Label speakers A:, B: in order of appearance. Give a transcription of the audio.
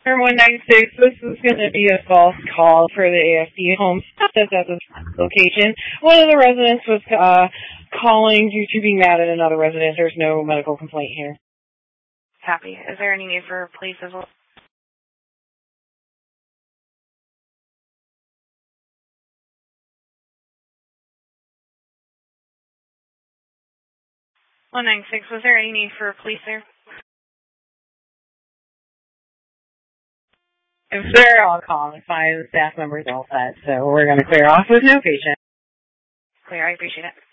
A: Air 196, this is going to be a false call for the AFC home that's at this location. One of the residents was calling due to being mad at another resident. There's no medical complaint here.
B: Copy. Is there any need for police as well? 196, was there any need for police there?
A: If they're all calm, it's fine. The staff member's all set, so we're going to clear off with no patient.
B: Clear, I appreciate it.